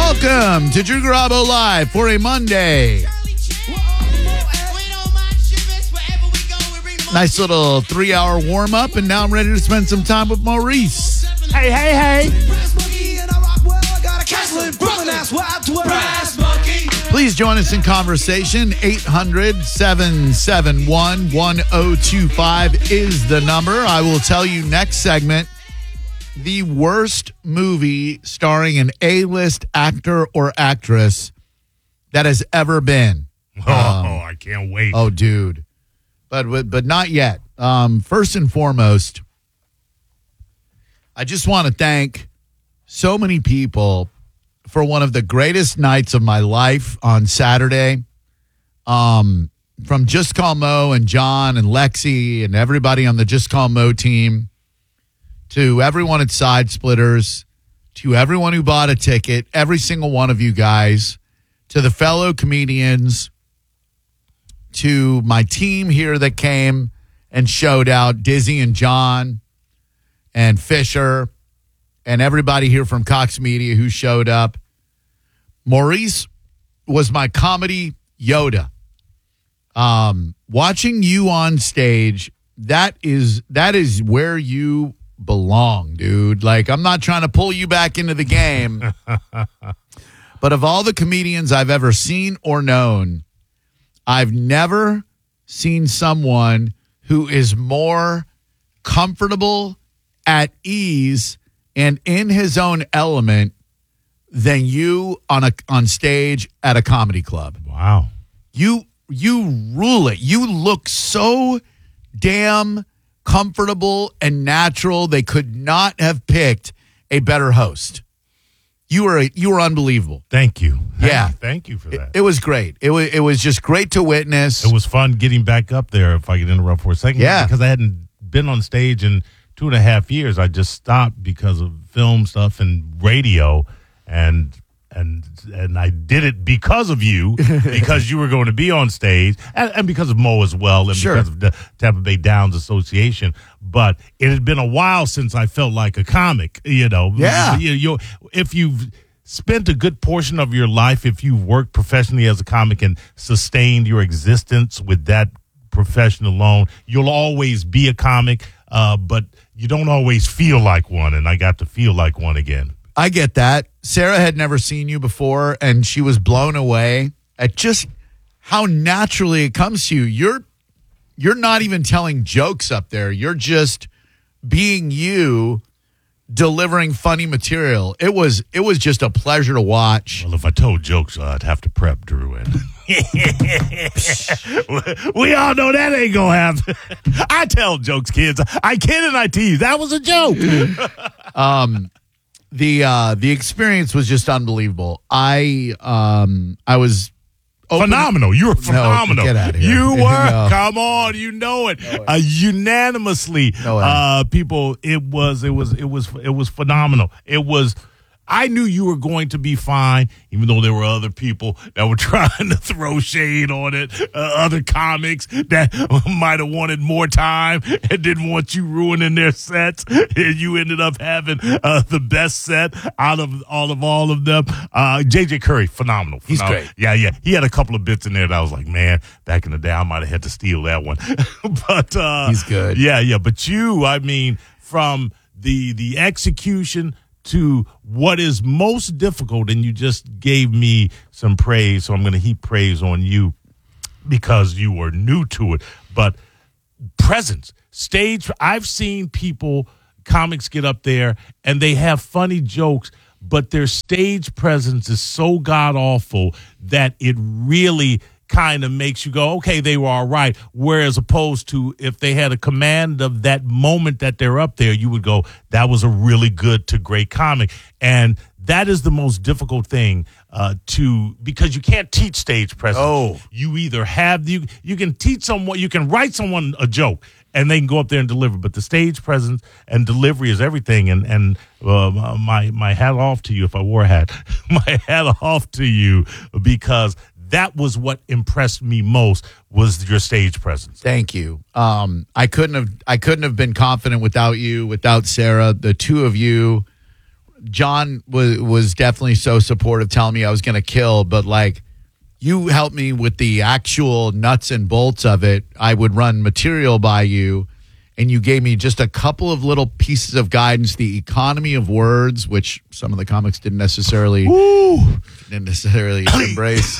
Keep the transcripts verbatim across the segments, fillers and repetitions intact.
Welcome to Drew Garabo Live for a Monday. Nice little three-hour warm-up, and now I'm ready to spend some time with Maurice. Hey, hey, hey. Please join us in conversation. eight hundred, seven seven one, one oh two five is the number. I will tell you next segment the worst movie starring an A-list actor or actress that has ever been. Oh, Um, I can't wait. Oh, dude. But but not yet. Um, first and foremost, I just want to thank so many people for one of the greatest nights of my life on Saturday. Um, from Just Call Mo and John and Lexi and everybody on the Just Call Mo team, to everyone at Side Splitters, to everyone who bought a ticket, every single one of you guys, to the fellow comedians, to my team here that came and showed out, Dizzy and John and Fisher and everybody here from Cox Media who showed up. Maurice was my comedy Yoda. Um, watching you on stage, that is that is where you belong, dude. Like, I'm not trying to pull you back into the game, but of all the comedians I've ever seen or known, I've never seen someone who is more comfortable, at ease, and in his own element than you on a on stage at a comedy club. Wow. You you rule it. You look so damn comfortable and natural. They could not have picked a better host. You were you were unbelievable. Thank you. Yeah. Thank you for that. It, it was great. It was it was just great to witness. It was fun getting back up there, if I could interrupt for a second. Yeah. Because I hadn't been on stage in two and a half years. I just stopped because of film stuff and radio, and and and I did it because of you, because you were going to be on stage, and, and because of Mo as well, and Sure. because of the Tampa Bay Downs Association. But it had been a while since I felt like a comic, you know. Yeah. You, you, if you've spent a good portion of your life, if you've worked professionally as a comic and sustained your existence with that profession alone, you'll always be a comic, uh, but you don't always feel like one, and I got to feel like one again. I get that. Sarah had never seen you before, and she was blown away at just how naturally it comes to you. You're you're not even telling jokes up there. You're just being you, delivering funny material. It was it was just a pleasure to watch. Well, if I told jokes, uh, I'd have to prep Drew in. We all know that ain't gonna happen. I tell jokes, kids. I kid and I tease. That was a joke. um, the uh, the experience was just unbelievable. I um, I was open- Phenomenal. You were phenomenal. get out of here. You were. No. Come on. You know it. Uh, unanimously, No way. uh, people. It was. It was. It was. It was phenomenal. It was. I knew you were going to be fine, even though there were other people that were trying to throw shade on it, uh, other comics that might have wanted more time and didn't want you ruining their sets. And you ended up having uh, the best set out of all of all of them. Uh, J J Curry, phenomenal. He's phenomenal. great. Yeah, yeah. He had a couple of bits in there that I was like, man, back in the day, I might have had to steal that one. But uh, He's good. Yeah, yeah. But you, I mean, from the the execution to what is most difficult, and you just gave me some praise, so I'm going to heap praise on you because you were new to it. But presence, stage, I've seen people, comics get up there, and they have funny jokes, but their stage presence is so god-awful that it really kind of makes you go, okay, they were all right. Whereas opposed to if they had a command of that moment that they're up there, you would go, that was a really good to great comic. And that is the most difficult thing uh, to, because you can't teach stage presence. Oh. You either have, you, you can teach someone, you can write someone a joke and they can go up there and deliver, but the stage presence and delivery is everything. And, and uh, my, my hat off to you, if I wore a hat, my hat off to you, because that was what impressed me most, was your stage presence. Thank you. Um, I couldn't have I couldn't have been confident without you, without Sarah. The two of you John was was definitely so supportive, telling me I was going to kill, but like you helped me with the actual nuts and bolts of it. I would run material by you, and you gave me just a couple of little pieces of guidance, the economy of words, which some of the comics didn't necessarily Ooh. didn't necessarily embrace.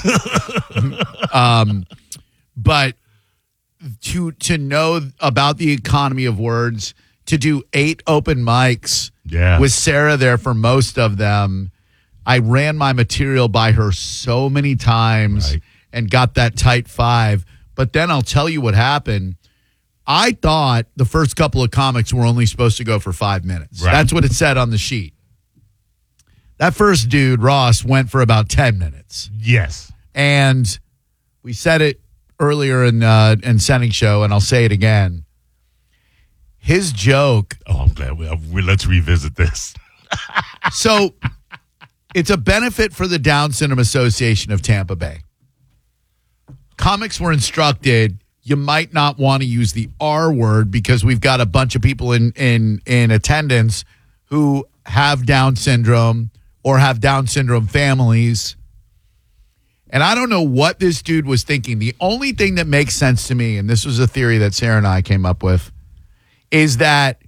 um, but to to know about the economy of words, to do eight open mics yeah. with Sarah there for most of them. I ran my material by her so many times right. and got that tight five. But then I'll tell you what happened. I thought the first couple of comics were only supposed to go for five minutes. Right. That's what it said on the sheet. That first dude, Ross, went for about ten minutes. Yes. And we said it earlier in uh, in Setting Show, and I'll say it again. His joke. Oh, I'm glad. We, we, let's revisit this. So it's a benefit for the Down Syndrome Association of Tampa Bay. Comics were instructed you might not want to use the R word because we've got a bunch of people in, in, in attendance who have Down syndrome or have Down syndrome families. And I don't know what this dude was thinking. The only thing that makes sense to me, and this was a theory that Sarah and I came up with, is that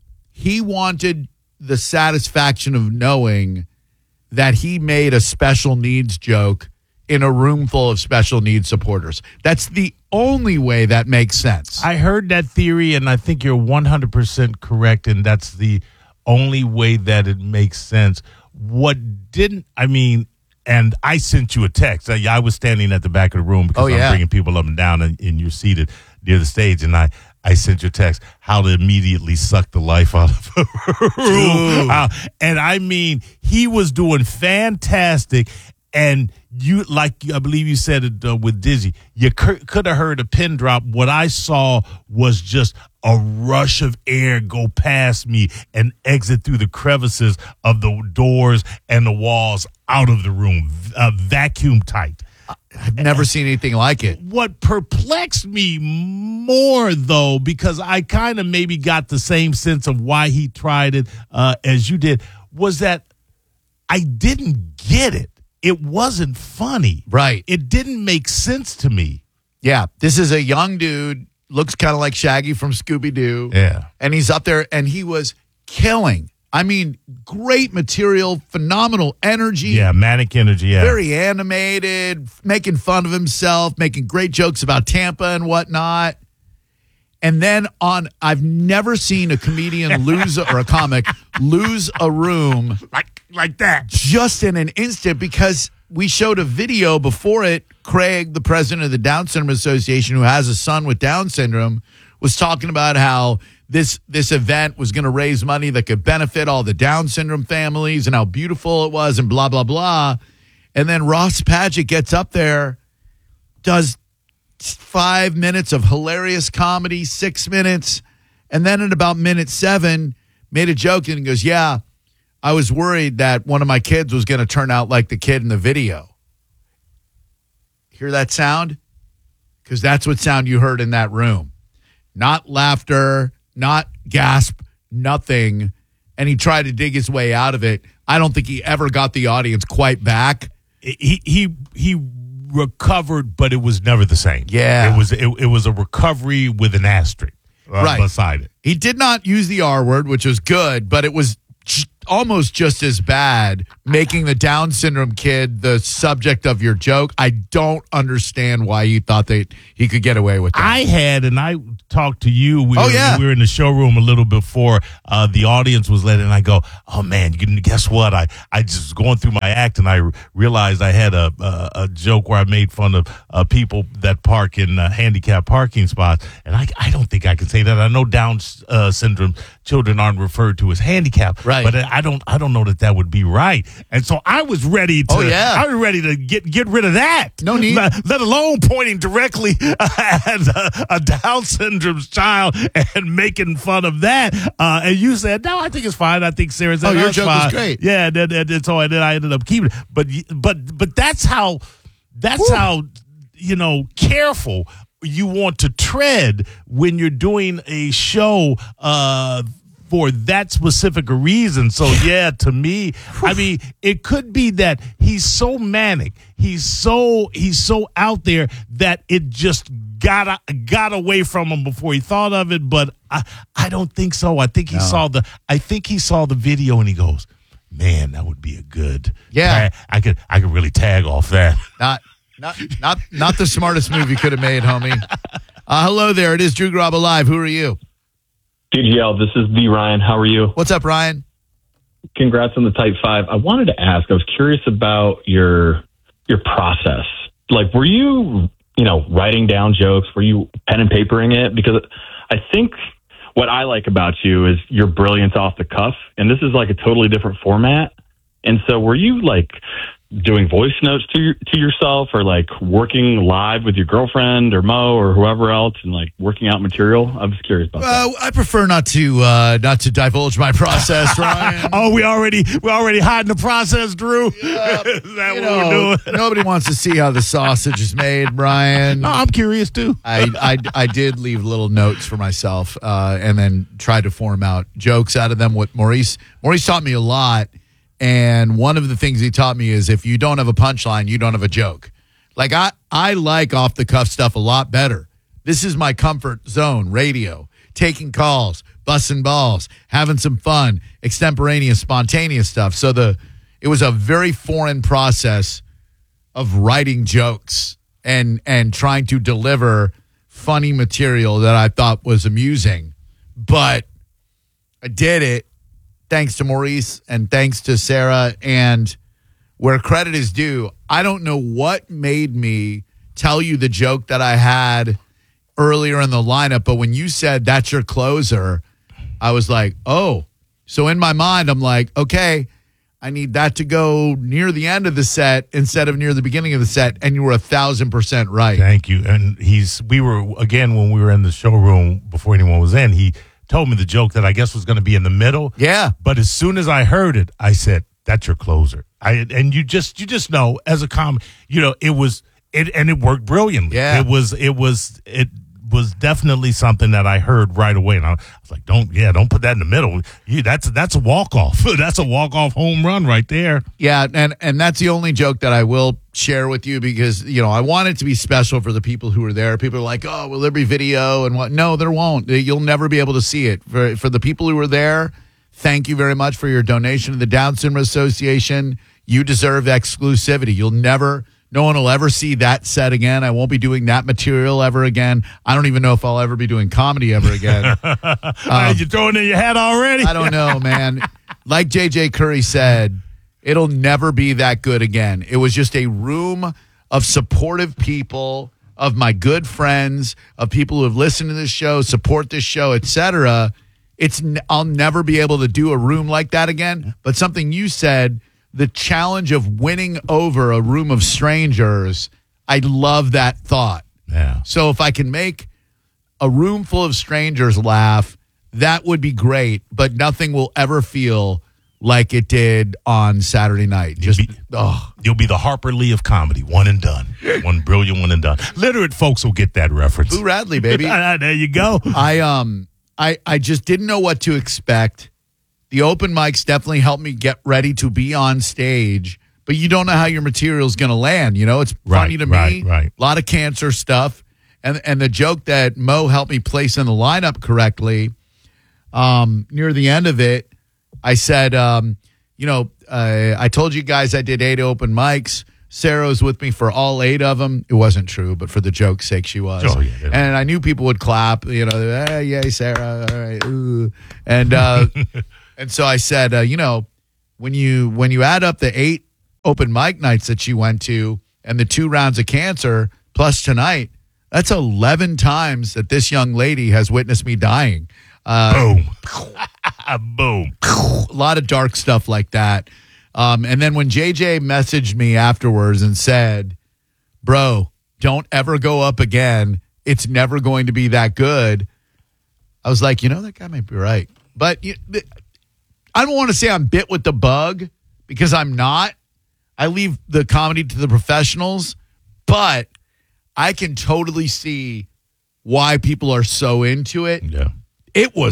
he wanted the satisfaction of knowing that he made a special needs joke in a room full of special needs supporters. That's the only way that makes sense. I heard that theory, and I think you're one hundred percent correct, and that's the only way that it makes sense. What didn't, I mean, and I sent you a text. I, I was standing at the back of the room because oh, yeah. I'm bringing people up and down, and, and you're seated near the stage, and I, I sent you a text how to immediately suck the life out of a room. Uh, and I mean, he was doing fantastic. And you, like I believe you said it uh, with Dizzy, you c- could have heard a pin drop. What I saw was just a rush of air go past me and exit through the crevices of the doors and the walls out of the room, uh, vacuum tight. I've never and seen anything like it. What perplexed me more, though, because I kind of maybe got the same sense of why he tried it uh, as you did, was that I didn't get it. It wasn't funny. Right. It didn't make sense to me. Yeah. This is a young dude, looks kind of like Shaggy from Scooby-Doo. Yeah. And he's up there, and he was killing. I mean, great material, phenomenal energy. Yeah, manic energy, yeah. Very animated, making fun of himself, making great jokes about Tampa and whatnot. And then on, I've never seen a comedian lose, a, or a comic lose a room. Like like that. Just in an instant, because we showed a video before it. Craig, the president of the Down Syndrome Association, who has a son with Down syndrome, was talking about how this this event was going to raise money that could benefit all the Down syndrome families and how beautiful it was and blah, blah, blah. And then Ross Padgett gets up there, does five minutes of hilarious comedy, six minutes, and then at about minute seven, made a joke and goes, yeah, I was worried that one of my kids was going to turn out like the kid in the video. Hear that sound? Because that's what sound you heard in that room. Not laughter, not gasp, nothing. And he tried to dig his way out of it. I don't think he ever got the audience quite back. He he he recovered, but it was never the same. Yeah. It was it, it was a recovery with an asterisk uh, right. beside it. He did not use the R word, which was good, but it was j- almost just as bad making the Down syndrome kid the subject of your joke. I don't understand why you thought that he could get away with that. I had, and I talked to you. We, oh, were, yeah. we were in the showroom a little before uh, the audience was let in. I go, oh, man, you can, guess what? I, I just was going through my act, and I realized I had a, a, a joke where I made fun of uh, people that park in uh, handicapped parking spots. And I, I don't think I can say that. I know Down uh, syndrome children aren't referred to as handicapped, right. but I don't I don't know that that would be right. And so I was ready to oh, yeah. I was ready to get get rid of that. No need. Let, let alone pointing directly at a, a Down syndrome's child and making fun of that. Uh, and you said, no, I think it's fine. I think Sarah said, oh, your that's joke fine. was great. Yeah, and, and, and so and then I ended up keeping it. But but but that's how that's Woo. how you know careful you want to tread when you're doing a show uh, for that specific reason. So, yeah, to me, I mean, it could be that he's so manic. He's so he's so out there that it just got got away from him before he thought of it. But I, I don't think so. I think he No. saw the I think he saw the video and he goes, man, that would be a good. Yeah. I, I could I could really tag off that. Not, not, not, not the smartest move you could have made, homie. Uh, hello there. It is Drew Garabo Live. Who are you? D G L, this is B. Ryan. How are you? What's up, Ryan? Congrats on the Type five. I wanted to ask, I was curious about your your process. Like, were you, you know, writing down jokes? Were you pen and papering it? Because I think what I like about you is your brilliance off the cuff, and this is like a totally different format. And so were you, like, doing voice notes to your, to yourself, or like working live with your girlfriend or Mo or whoever else and like working out material? I'm just curious about that. Uh, I prefer not to uh, not to divulge my process, Ryan. Oh, we already we already hiding the process, Drew. Is that You what know, we're doing? nobody wants to see how the sausage is made, Brian. No, I'm curious too. I, I, I did leave little notes for myself uh, and then try to form out jokes out of them. What Maurice Maurice taught me a lot. And one of the things he taught me is if you don't have a punchline, you don't have a joke. Like I, I like off the cuff stuff a lot better. This is my comfort zone, radio, taking calls, busting balls, having some fun, extemporaneous, spontaneous stuff. So the it was a very foreign process of writing jokes and and trying to deliver funny material that I thought was amusing. But I did it. Thanks to Maurice and thanks to Sarah, and where credit is due, I don't know what made me tell you the joke that I had earlier in the lineup, but when you said that's your closer, I was like, oh. So in my mind, I'm like, okay, I need that to go near the end of the set instead of near the beginning of the set, and you were a thousand percent right. Thank you. And he's we were again when we were in the showroom before anyone was in, he told me the joke that I guess was going to be in the middle. Yeah. But as soon as I heard it, I said, that's your closer. I and you just you just know as a com, you know, it was it and it worked brilliantly. Yeah. It was it was it was definitely something that I heard right away. And I was like, don't yeah, don't put that in the middle. You, that's that's a walk off. That's a walk off home run right there. Yeah, and and that's the only joke that I will share with you because, you know, I want it to be special for the people who are there. People are like, oh, will there be video and what? No, there won't. You'll never be able to see it. For for the people who are there, thank you very much for your donation to the Down Syndrome Association. You deserve exclusivity. You'll never, no one will ever see that set again. I won't be doing that material ever again. I don't even know if I'll ever be doing comedy ever again. um, you throwing in your hat already? I don't know, man. Like J J Curry said, it'll never be that good again. It was just a room of supportive people, of my good friends, of people who have listened to this show, support this show, et cetera. It's I'll never be able to do a room like that again. But something you said, the challenge of winning over a room of strangers, I love that thought. Yeah. So if I can make a room full of strangers laugh, that would be great. But nothing will ever feel like it did on Saturday night. Just You'll be, oh, you'll be the Harper Lee of comedy, one and done, one brilliant, one and done. Literate folks will get that reference. Boo Radley, baby. There you go. I um, I I just didn't know what to expect. The open mics definitely helped me get ready to be on stage, but you don't know how your material is going to land. You know, it's funny Right, to right, me. right. A lot of cancer stuff, and and the joke that Mo helped me place in the lineup correctly. Um, near the end of it, I said, um, you know, uh, I told you guys I did eight open mics. Sarah was with me for all eight of them. It wasn't true, but for the joke's sake, she was. Oh, yeah, yeah. And I knew people would clap, you know, hey, yay, Sarah. All right. Ooh. And uh, and so I said, uh, you know, when you when you add up the eight open mic nights that you went to and the two rounds of cancer plus tonight, that's eleven times that this young lady has witnessed me dying. Uh, Boom. Boom. a lot of dark stuff like that. Um, and then when J J messaged me afterwards and said, bro, don't ever go up again. It's never going to be that good. I was like, you know, that guy might be right. But you, I don't want to say I'm bit with the bug because I'm not. I leave the comedy to the professionals, but I can totally see why people are so into it. Yeah. It was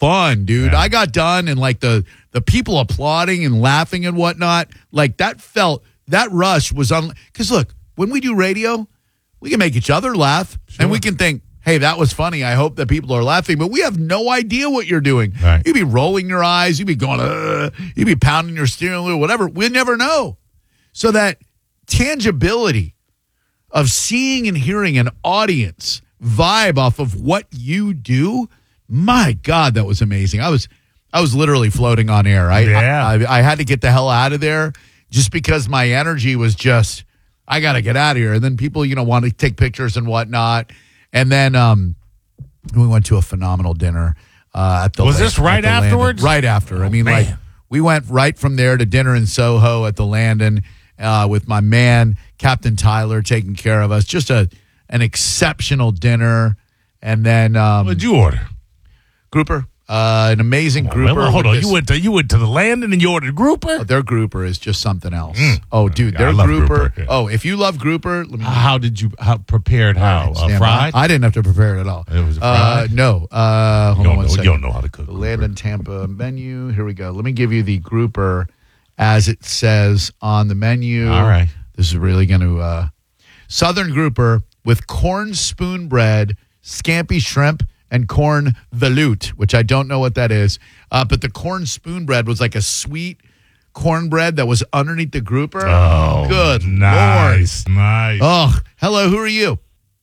fun, dude. Yeah. I got done and like the the people applauding and laughing and whatnot, like that felt that rush was on. Because look, when we do radio, we can make each other laugh Sure. and we can think, hey, that was funny. I hope that people are laughing, but we have no idea what you're doing. Right. You'd be rolling your eyes, you'd be going, uh, you'd be pounding your steering wheel, whatever. We never know. So that tangibility of seeing and hearing an audience vibe off of what you do, my God, that was amazing. I was I was literally floating on air. I, Yeah. I, I had to get the hell out of there just because my energy was just, I got to get out of here. And then people, you know, want to take pictures and whatnot. And then um, we went to a phenomenal dinner uh, at the Was Land- this right at the Landon. afterwards? Right after. I mean, man. like, we went right from there to dinner in Soho at the Landon uh, with my man, Captain Tyler, taking care of us. Just a an exceptional dinner. And then um, What'd you order? grouper, uh, an amazing grouper. Well, hold with on. this- You went to you went to the Landon and you ordered grouper. Their grouper is just something else. Oh, dude, I their love grouper. grouper, yeah. Oh, if you love grouper, let me How did you how prepared? How uh, stand by. fried? I didn't have to prepare it at all. It was uh, fried? no. Uh, hold you, on don't one know, second. you don't know how to cook. The grouper. Landon Tampa menu. Here we go. Let me give you the grouper as it says on the menu. All right. This is really going to uh, Southern grouper with corn spoon bread, scampi shrimp, and corn veloute, which I don't know what that is. Uh, but the corn spoon bread was like a sweet cornbread that was underneath the grouper. Oh, good nice, nice. Lord. Oh, hello. Who are you?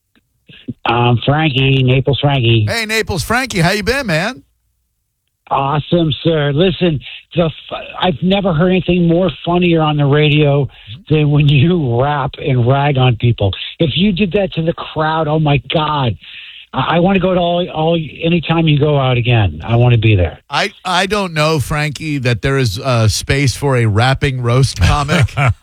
Um, Frankie, Naples Frankie. Hey, Naples Frankie. How you been, man? Awesome, sir. Listen, the f- I've never heard anything more funnier on the radio than when you rap and rag on people. If you did that to the crowd, oh my God. I, I want to go to all, all, anytime you go out again. I want to be there. I, I don't know, Frankie, that there is uh, space for a rapping roast comic. um,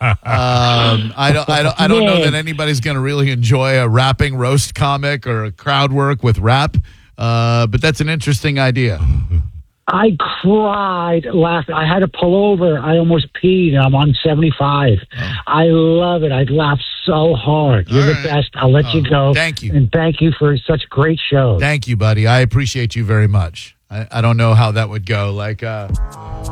I don't I don't I don't know that anybody's going to really enjoy a rapping roast comic or a crowd work with rap. Uh, but that's an interesting idea. I cried, laughed. I had to pull over. I almost peed, and I'm on seventy-five. Oh. I love it. I laughed so hard. You're All the right. best. I'll let Oh, you go. thank you. And thank you for such great shows. Thank you, buddy. I appreciate you very much. I, I don't know how that would go. Like, uh,